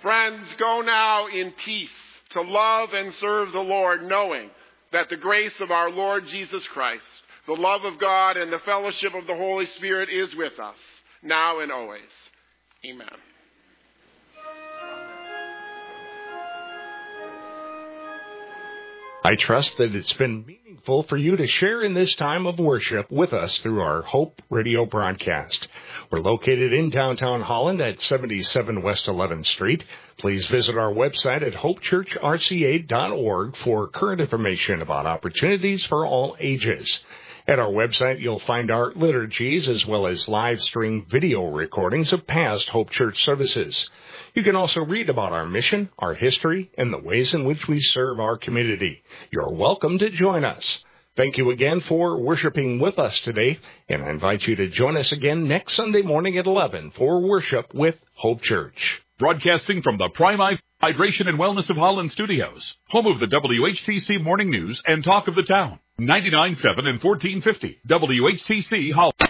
Friends, go now in peace to love and serve the Lord, knowing that the grace of our Lord Jesus Christ, the love of God, and the fellowship of the Holy Spirit is with us, now and always. Amen. I trust that it's been meaningful for you to share in this time of worship with us through our Hope Radio broadcast. We're located in downtown Holland at 77 West 11th Street. Please visit our website at hopechurchrca.org for current information about opportunities for all ages. At our website, you'll find our liturgies as well as live stream video recordings of past Hope Church services. You can also read about our mission, our history, and the ways in which we serve our community. You're welcome to join us. Thank you again for worshiping with us today, and I invite you to join us again next Sunday morning at 11 for worship with Hope Church. Broadcasting from the Prime Hydration and Wellness of Holland studios, home of the WHTC Morning News and Talk of the Town. 99.7 and 1450 WHTC Holland.